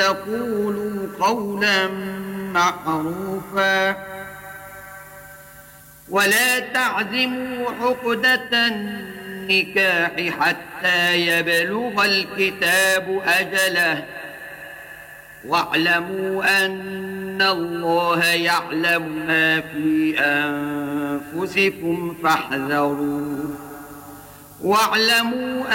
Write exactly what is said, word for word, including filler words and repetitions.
تقولوا قولا معروفا ولا تعزموا عقدة النكاح حتى يبلغ الكتاب أجله واعلموا أن الله يعلم ما في أنفسكم فاحذروه واعلموا